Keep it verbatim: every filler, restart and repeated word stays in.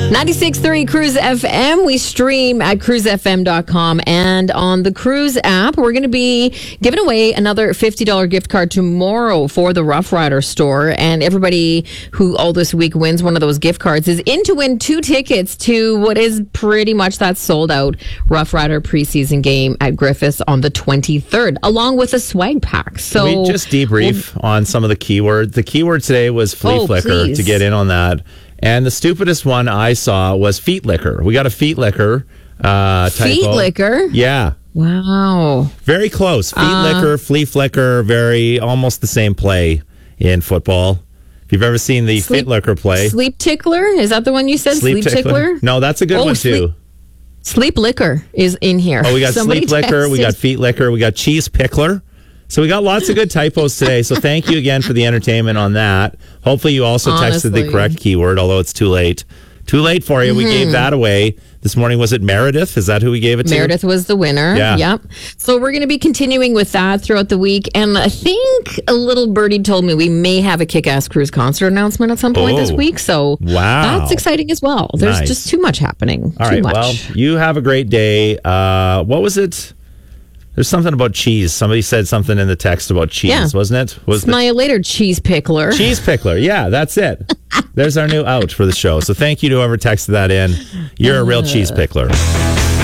ninety-six point three Cruise F M. We stream at cruise f m dot com and on the Cruise app. We're going to be giving away another fifty dollars gift card tomorrow for the Rough Rider store. And everybody who all this week wins one of those gift cards is in to win two tickets to what is pretty much that sold out Rough Rider preseason game at Griffiths on the twenty-third, along with a swag pack. So we just debrief well, on some of the keywords. The keyword today was flea oh, flicker please. to get in on that. And the stupidest one I saw was feet licker. We got a feet licker uh, typo. Feet licker? Yeah. Wow. Very close. Feet uh, licker, flea flicker, very almost the same play in football. If you've ever seen the sleep, feet licker play. Sleep tickler? Is that the one you said? Sleep, sleep tickler? tickler? No, that's a good oh, one sleep, too. Sleep licker is in here. Oh, we got Somebody sleep licker, texted. we got feet licker, we got cheese pickler. So we got lots of good typos today. So thank you again for the entertainment on that. Hopefully you also Honestly. texted the correct keyword, although it's too late. Too late for you. Mm-hmm. We gave that away this morning. Was it Meredith? Is that who we gave it to? Meredith was the winner. Yeah. Yep. So we're going to be continuing with that throughout the week. And I think a little birdie told me we may have a Kick-Ass Cruise concert announcement at some point oh, this week. So wow. that's exciting as well. There's nice. just too much happening. All too right. much. Well, you have a great day. Uh, what was it? There's something about cheese. Somebody said something in the text about cheese, yeah. wasn't it? Was Smile you later, cheese pickler. Cheese pickler. Yeah, that's it. There's our new out for the show. So thank you to whoever texted that in. You're a real cheese pickler.